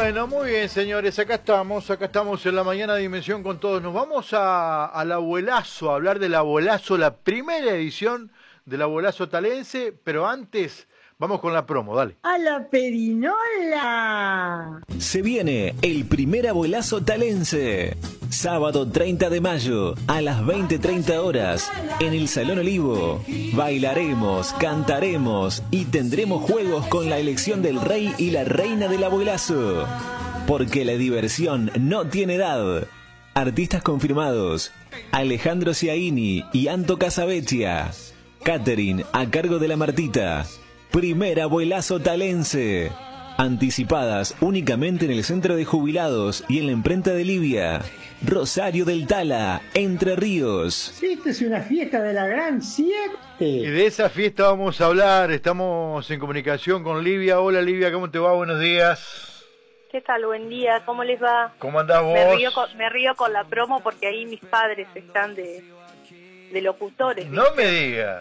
Bueno, muy bien, señores, acá estamos en la mañana de Dimensión con todos. Nos vamos al abuelazo, a hablar del abuelazo, la primera edición del abuelazo talense, pero antes vamos con la promo, dale. ¡A la perinola! Se viene el primer abuelazo talense. Sábado 30 de mayo a las 20:30 horas en el Salón Olivo. Bailaremos, cantaremos y tendremos juegos con la elección del rey y la reina del abuelazo. Porque la diversión no tiene edad. Artistas confirmados: Alejandro Ciaini y Anto Casavecchia. Catering a cargo de la Martita. Primer abuelazo talense. Anticipadas únicamente en el Centro de Jubilados y en la imprenta de Livia. Rosario del Tala, Entre Ríos. Esta es una fiesta de la Gran 7. Y de esa fiesta vamos a hablar. Estamos en comunicación con Livia. Hola Livia, ¿cómo te va? Buenos días. ¿Qué tal? Buen día, ¿cómo les va? ¿Cómo andás vos? Me río con la promo porque ahí mis padres están de locutores. ¿Viste? No me digas.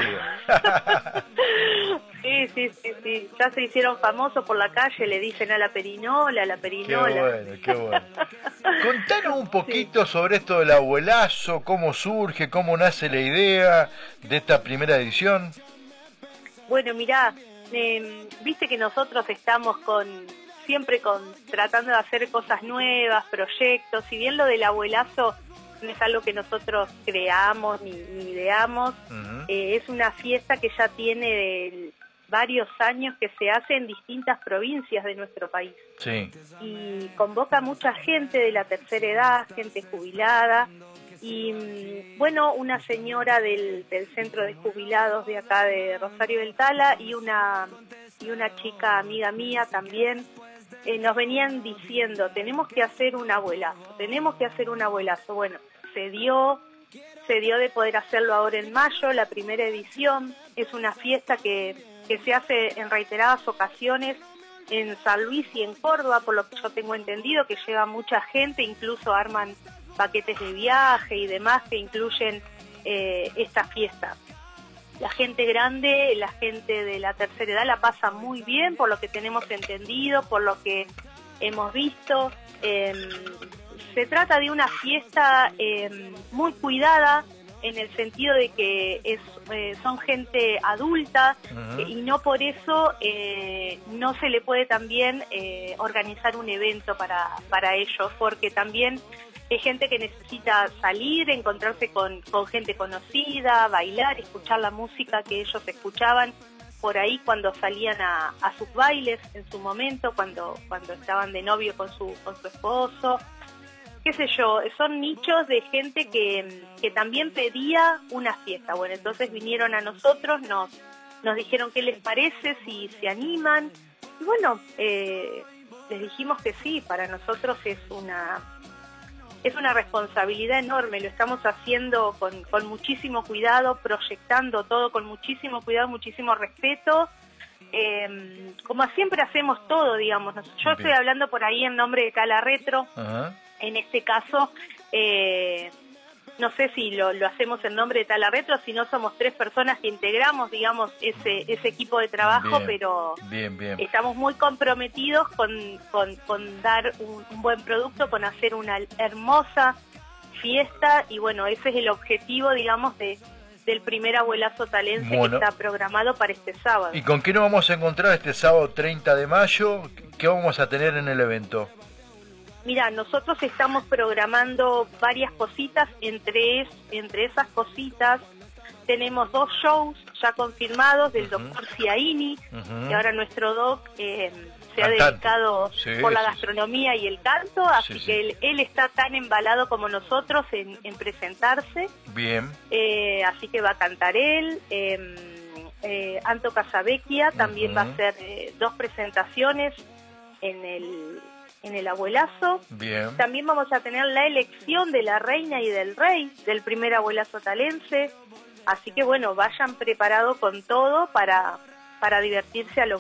Sí. Ya se hicieron famosos por la calle, le dicen a la perinola, Qué bueno. Contanos un poquito sobre esto del abuelazo, cómo surge, cómo nace la idea de esta primera edición. Bueno, mirá, viste que nosotros estamos siempre tratando de hacer cosas nuevas, proyectos. Si bien lo del abuelazo no es algo que nosotros creamos ni ideamos, es una fiesta que ya tiene varios años que se hace en distintas provincias de nuestro país. Sí. Y convoca mucha gente de la tercera edad, gente jubilada, y bueno, una señora del centro de jubilados de acá de Rosario del Tala y una chica amiga mía también, nos venían diciendo, tenemos que hacer un abuelazo. Bueno, se dio de poder hacerlo ahora en mayo, la primera edición. Es una fiesta que se hace en reiteradas ocasiones en San Luis y en Córdoba, por lo que yo tengo entendido, que lleva mucha gente, incluso arman paquetes de viaje y demás que incluyen esta fiesta. La gente grande, la gente de la tercera edad la pasa muy bien, por lo que tenemos entendido, por lo que hemos visto. Se trata de una fiesta muy cuidada, en el sentido de que son gente adulta, y no por eso no se le puede también organizar un evento para ellos, porque también es gente que necesita salir, encontrarse con gente conocida, bailar, escuchar la música que ellos escuchaban por ahí cuando salían a sus bailes en su momento, cuando estaban de novio con su esposo. Qué sé yo, son nichos de gente que también pedía una fiesta. Bueno, entonces vinieron a nosotros, nos dijeron qué les parece, si se animan. Y bueno, les dijimos que sí, para nosotros es una responsabilidad enorme. Lo estamos haciendo con muchísimo cuidado, proyectando todo con muchísimo cuidado, muchísimo respeto. Como siempre hacemos todo, digamos. Yo estoy hablando por ahí en nombre de Tala Retro. En este caso, no sé si lo hacemos en nombre de Tala Retro, si no somos 3 personas que integramos, digamos, ese equipo de trabajo, pero bien. Estamos muy comprometidos con dar un buen producto, con hacer una hermosa fiesta, y bueno, ese es el objetivo, digamos, del primer abuelazo talense, que está programado para este sábado. ¿Y con qué nos vamos a encontrar este sábado 30 de mayo? ¿Qué vamos a tener en el evento? Mira, nosotros estamos programando varias cositas, entre esas cositas tenemos 2 shows ya confirmados del doctor Ciaini, que ahora nuestro doc se ha dedicado por la gastronomía y el canto, así que él está tan embalado como nosotros en presentarse. Bien. Así que va a cantar él. Anto Casavecchia también va a hacer 2 presentaciones en el abuelazo. Bien. También vamos a tener la elección de la reina y del rey del primer abuelazo talense. Así que bueno, vayan preparados con todo para divertirse a lo